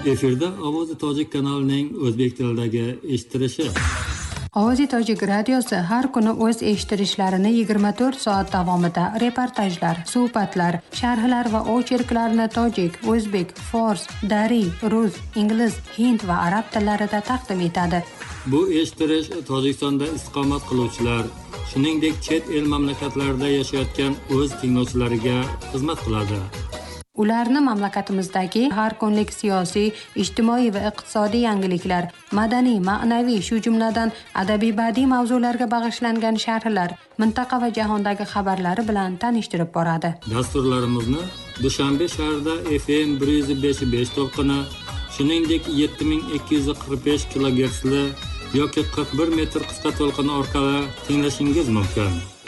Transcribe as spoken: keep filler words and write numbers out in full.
Efirda Ovozi Tojik kanalining o'zbek tilidagi eshitirishi. Ovozi Tojik radiosi har kuni o'z eshittirishlarini yigirma to'rt soat davomida reportajlar, suhbatlar, sharhlar va ocherklarni tojik, o'zbek, fors, dari, rus, ingliz, hind va arab tillarida taqdim etadi. Bu eshittirish Tojikistonda istiqomat qiluvchilar, shuningdek chet el mamlakatlarida yashayotgan o'z tinglovchilariga xizmat qiladi. Ularni mamlakatimizdagi har kunlik siyosiy, ijtimoiy va iqtisodiy yangiliklar, madaniy, ma'naviy, shu jumladan adabiy badiiy mavzularga bag'ishlangan sharhlar, mintaqa va jahondagi xabarlari bilan tanishtirib boradi. Dasturlarimizni Dushanbe shahrida F M bir yuz besh besh to'lqini, shuningdek yetti ming ikki yuz qirq besh kilogertsli yoki qirq bir metr qisqa to'lqini orqali tinglashingiz mumkin.